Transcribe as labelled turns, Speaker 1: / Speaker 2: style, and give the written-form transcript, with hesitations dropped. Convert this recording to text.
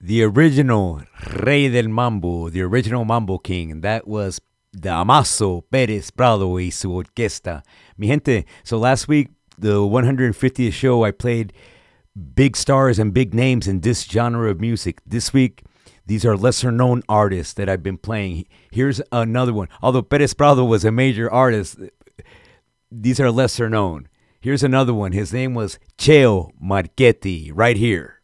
Speaker 1: The original Rey del Mambo, the original Mambo King. That was Damaso Perez Prado y su orquesta. Mi gente, so last week, the 150th show, I played big stars and big names in this genre of music. This week, these are lesser known artists that I've been playing. Here's another one. Although Perez Prado was a major artist, these are lesser known. Here's another one. His name was Cheo Marchetti, right here.